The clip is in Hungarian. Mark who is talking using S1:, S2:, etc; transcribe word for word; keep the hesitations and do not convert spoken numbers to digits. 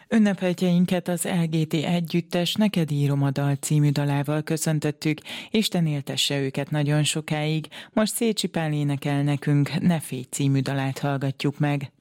S1: Ünnepeltjeinket az el gé té együttes Neked írom a dal című dalával köszöntöttük, Isten éltesse őket nagyon sokáig. Most Szécsi Pál énekel nekünk, Ne félj című dalát hallgatjuk meg.